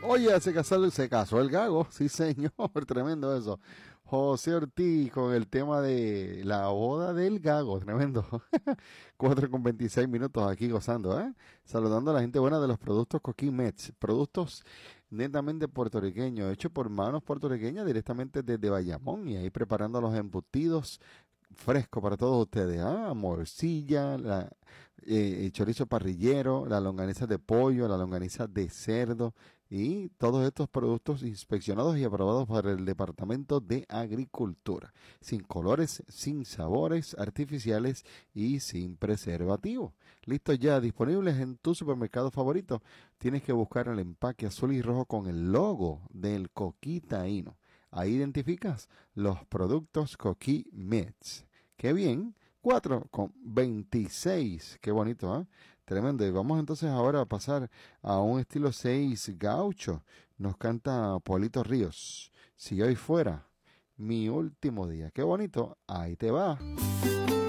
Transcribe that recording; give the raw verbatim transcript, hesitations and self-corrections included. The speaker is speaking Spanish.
Oye, se casó, se casó el gago, sí señor, tremendo eso. José Ortiz con el tema de la boda del gago, tremendo. Cuatro con veintiséis minutos aquí gozando, ¿eh? Saludando a la gente buena de los productos Coquín Mets, productos netamente puertorriqueños, hechos por manos puertorriqueñas directamente desde Bayamón y ahí preparando los embutidos fresco para todos ustedes, ¿ah? Morcilla, la, eh, chorizo parrillero, la longaniza de pollo, la longaniza de cerdo y todos estos productos inspeccionados y aprobados por el Departamento de Agricultura, sin colores, sin sabores artificiales y sin preservativo. Listos ya, disponibles en tu supermercado favorito. Tienes que buscar el empaque azul y rojo con el logo del coquitaíno. Ahí identificas los productos Coquí Mets. ¡Qué bien! cuatro con veintiséis. ¡Qué bonito, ¿eh? Tremendo. Y vamos entonces ahora a pasar a un estilo seis gaucho. Nos canta Polito Ríos. Si hoy fuera mi último día. ¡Qué bonito! Ahí te va.